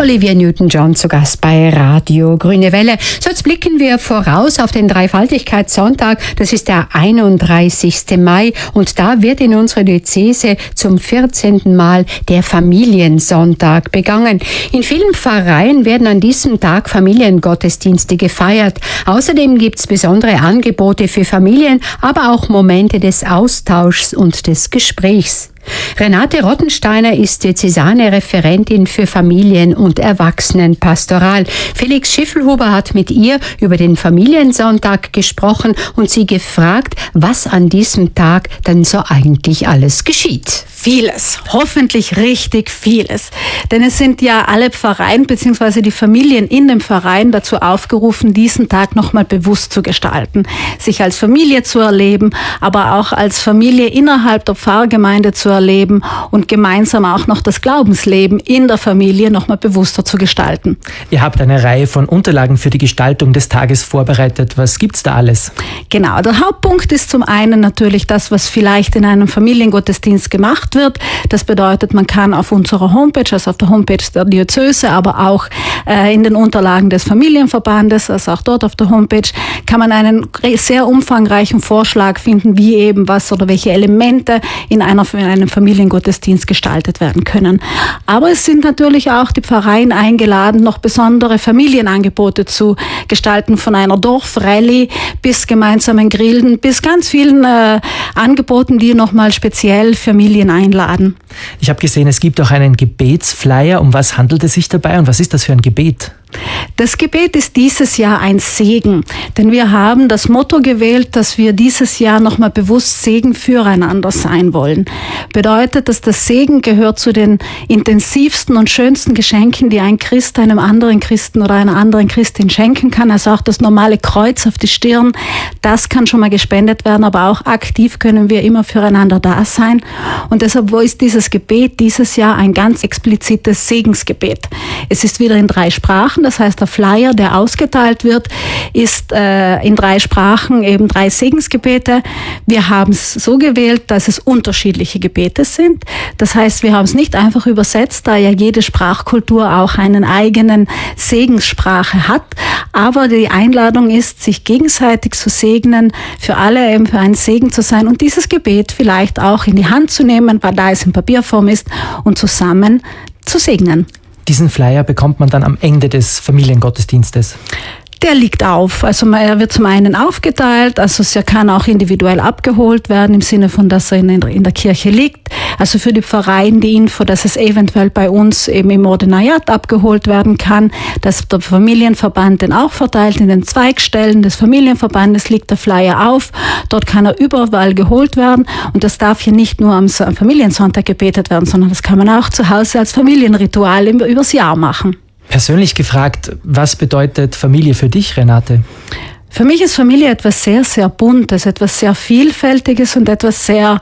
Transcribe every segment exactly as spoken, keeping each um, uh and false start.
Olivia Newton-John zu Gast bei Radio Grüne Welle. So, jetzt blicken wir voraus auf den Dreifaltigkeitssonntag. Das ist der einunddreißigsten Mai und da wird in unserer Diözese zum vierzehnten Mal der Familiensonntag begangen. In vielen Pfarreien werden an diesem Tag Familiengottesdienste gefeiert. Außerdem gibt es besondere Angebote für Familien, aber auch Momente des Austauschs und des Gesprächs. Renate Rottensteiner ist diözesane Referentin für Familien- und Erwachsenenpastoral. Felix Schiffelhuber hat mit ihr über den Familiensonntag gesprochen und sie gefragt, was an diesem Tag dann so eigentlich alles geschieht. Vieles, hoffentlich richtig vieles. Denn es sind ja alle Pfarreien bzw. die Familien in den Pfarreien dazu aufgerufen, diesen Tag nochmal bewusst zu gestalten, sich als Familie zu erleben, aber auch als Familie innerhalb der Pfarrgemeinde zu erleben und gemeinsam auch noch das Glaubensleben in der Familie nochmal bewusster zu gestalten. Ihr habt eine Reihe von Unterlagen für die Gestaltung des Tages vorbereitet. Was gibt's da alles? Genau, der Hauptpunkt ist zum einen natürlich das, was vielleicht in einem Familiengottesdienst gemacht wird. Das bedeutet, man kann auf unserer Homepage, also auf der Homepage der Diözese, aber auch äh, in den Unterlagen des Familienverbandes, also auch dort auf der Homepage, kann man einen sehr umfangreichen Vorschlag finden, wie eben was oder welche Elemente in, einer, in einem Familiengottesdienst gestaltet werden können. Aber es sind natürlich auch die Pfarreien eingeladen, noch besondere Familienangebote zu gestalten, von einer Dorfrallye bis gemeinsamen Grillen, bis ganz vielen äh, Angeboten, die nochmal speziell Familien einladen. Ich habe gesehen, es gibt auch einen Gebetsflyer. Um was handelt es sich dabei und was ist das für ein Gebet? Das Gebet ist dieses Jahr ein Segen, denn wir haben das Motto gewählt, dass wir dieses Jahr nochmal bewusst Segen füreinander sein wollen. Bedeutet, dass das Segen gehört zu den intensivsten und schönsten Geschenken, die ein Christ einem anderen Christen oder einer anderen Christin schenken kann. Also auch das normale Kreuz auf die Stirn, das kann schon mal gespendet werden, aber auch aktiv können wir immer füreinander da sein. Und deshalb ist dieses Gebet dieses Jahr ein ganz explizites Segensgebet. Es ist wieder in drei Sprachen. Das heißt, der Flyer, der ausgeteilt wird, ist äh, in drei Sprachen eben drei Segensgebete. Wir haben es so gewählt, dass es unterschiedliche Gebete sind. Das heißt, wir haben es nicht einfach übersetzt, da ja jede Sprachkultur auch einen eigenen Segenssprache hat. Aber die Einladung ist, sich gegenseitig zu segnen, für alle eben für einen Segen zu sein und dieses Gebet vielleicht auch in die Hand zu nehmen, weil da es in Papierform ist, und zusammen zu segnen. Diesen Flyer bekommt man dann am Ende des Familiengottesdienstes. Der liegt auf. Also er wird zum einen aufgeteilt, also er kann auch individuell abgeholt werden, im Sinne von, dass er in, in der Kirche liegt. Also für die Pfarreien die Info, dass es eventuell bei uns eben im Ordinariat abgeholt werden kann, dass der Familienverband den auch verteilt. In den Zweigstellen des Familienverbandes liegt der Flyer auf. Dort kann er überall geholt werden. Und das darf hier nicht nur am Familiensonntag gebetet werden, sondern das kann man auch zu Hause als Familienritual übers Jahr machen. Persönlich gefragt, was bedeutet Familie für dich, Renate? Für mich ist Familie etwas sehr, sehr Buntes, etwas sehr Vielfältiges und etwas sehr,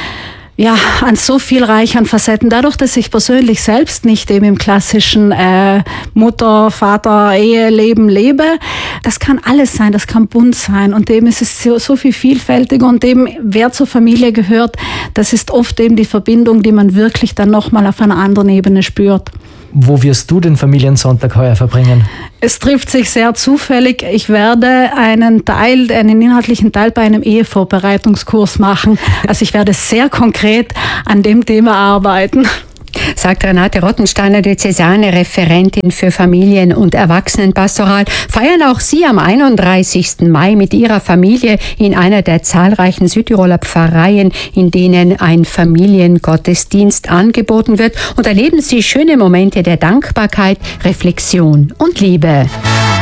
ja, an so viel reich an Facetten. Dadurch, dass ich persönlich selbst nicht eben im klassischen äh, Mutter, Vater, Eheleben lebe, das kann alles sein, das kann bunt sein und eben ist es so, so viel vielfältiger und eben wer zur Familie gehört, das ist oft eben die Verbindung, die man wirklich dann nochmal auf einer anderen Ebene spürt. Wo wirst du den Familiensonntag heuer verbringen? Es trifft sich sehr zufällig. Ich werde einen Teil, einen inhaltlichen Teil bei einem Ehevorbereitungskurs machen. Also ich werde sehr konkret an dem Thema arbeiten. Sagt Renate Rottensteiner, diözesane Referentin für Familien- und Erwachsenenpastoral. Feiern auch Sie am einunddreißigsten Mai mit Ihrer Familie in einer der zahlreichen Südtiroler Pfarreien, in denen ein Familiengottesdienst angeboten wird, und erleben Sie schöne Momente der Dankbarkeit, Reflexion und Liebe.